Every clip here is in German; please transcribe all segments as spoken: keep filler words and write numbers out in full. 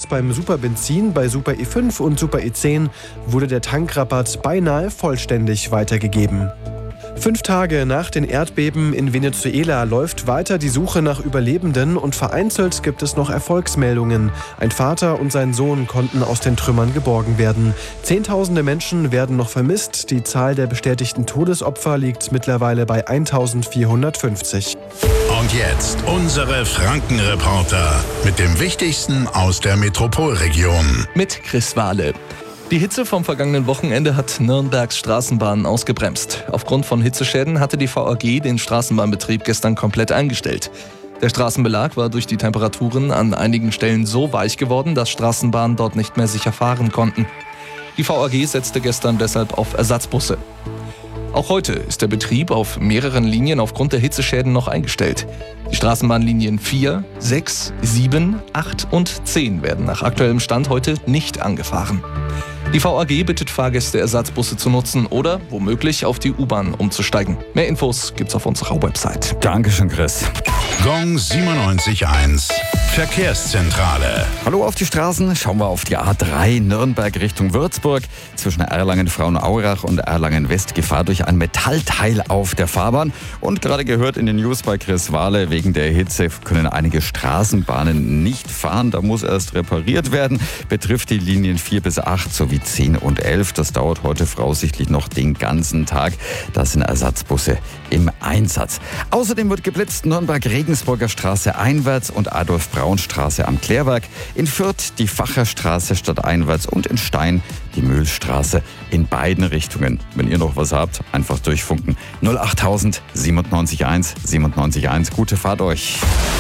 beim Superbenzin, bei Super E fünf und Super E zehn wurde der Tankrabatt beinahe vollständig weitergegeben. Fünf Tage nach den Erdbeben in Venezuela läuft weiter die Suche nach Überlebenden und vereinzelt gibt es noch Erfolgsmeldungen. Ein Vater und sein Sohn konnten aus den Trümmern geborgen werden. Zehntausende Menschen werden noch vermisst. Die Zahl der bestätigten Todesopfer liegt mittlerweile bei eintausendvierhundertfünfzig. Und jetzt unsere Franken-Reporter mit dem Wichtigsten aus der Metropolregion. Mit Chris Wahle. Die Hitze vom vergangenen Wochenende hat Nürnbergs Straßenbahnen ausgebremst. Aufgrund von Hitzeschäden hatte die V A G den Straßenbahnbetrieb gestern komplett eingestellt. Der Straßenbelag war durch die Temperaturen an einigen Stellen so weich geworden, dass Straßenbahnen dort nicht mehr sicher fahren konnten. Die V A G setzte gestern deshalb auf Ersatzbusse. Auch heute ist der Betrieb auf mehreren Linien aufgrund der Hitzeschäden noch eingestellt. Die Straßenbahnlinien vier, sechs, sieben, acht und zehn werden nach aktuellem Stand heute nicht angefahren. Die V A G bittet Fahrgäste, Ersatzbusse zu nutzen oder womöglich auf die U-Bahn umzusteigen. Mehr Infos gibt's auf unserer Website. Dankeschön, Chris. Gong siebenundneunzig Komma eins Verkehrszentrale. Hallo auf die Straßen. Schauen wir auf die A drei Nürnberg Richtung Würzburg. Zwischen Erlangen-Frauenaurach und Erlangen-West Gefahr durch ein Metallteil auf der Fahrbahn. Und gerade gehört in den News bei Chris Wahle, wegen der Hitze können einige Straßenbahnen nicht fahren. Da muss erst repariert werden. Betrifft die Linien vier bis acht sowie zehn und elf. Das dauert heute voraussichtlich noch den ganzen Tag. Da sind Ersatzbusse im Einsatz. Außerdem wird geblitzt Nürnberg-Regensburger Straße einwärts und Adolf-Braun-Straße am Klärwerk. In Fürth die Facherstraße stadteinwärts und in Stein die Mühlstraße in beiden Richtungen. Wenn ihr noch was habt, einfach durchfunken. null achttausend siebenundneunzig eins siebenundneunzig eins. Gute Fahrt euch.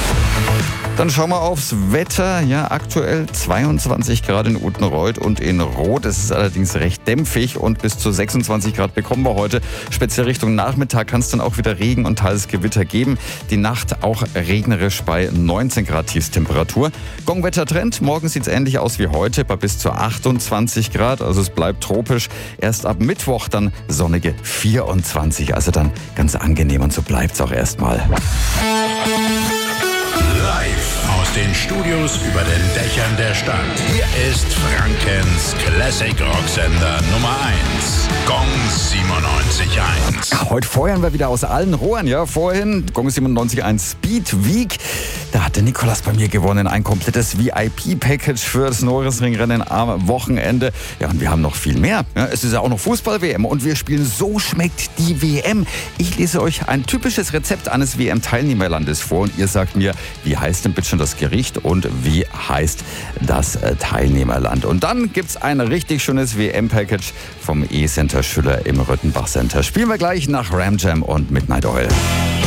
Dann schauen wir aufs Wetter. Ja, aktuell zweiundzwanzig Grad in Uttenreuth und in Roth. Es ist allerdings recht dämpfig und bis zu sechsundzwanzig Grad bekommen wir heute. Speziell Richtung Nachmittag kann es dann auch wieder Regen und teils Gewitter geben. Die Nacht auch regnerisch bei neunzehn Grad Tiefstemperatur. Gongwettertrend. Morgen sieht es ähnlich aus wie heute bei bis zu achtundzwanzig Grad. Also es bleibt tropisch. Erst ab Mittwoch dann sonnige vierundzwanzig. Also dann ganz angenehm und so bleibt es auch erstmal. Live aus den Studios über den Dächern der Stadt. Hier ist Frankens Classic Rocksender Nummer eins. Gong siebenundneunzig Komma eins. Heute feuern wir wieder aus allen Rohren. Ja, vorhin Gong siebenundneunzig Komma eins Speed Week. Da hat der Nikolas bei mir gewonnen. Ein komplettes V I P-Package für das Norrisring-Rennen am Wochenende. Ja, und wir haben noch viel mehr. Ja, es ist ja auch noch Fußball-W M und wir spielen So schmeckt die W M. Ich lese euch ein typisches Rezept eines W M-Teilnehmerlandes vor und ihr sagt mir, wie heißt denn bitte schon das Gericht und wie heißt das Teilnehmerland. Und dann gibt's ein richtig schönes W M-Package vom E-Center Schüller im Röttenbach Center. Spielen wir gleich nach Ram Jam und Midnight Oil.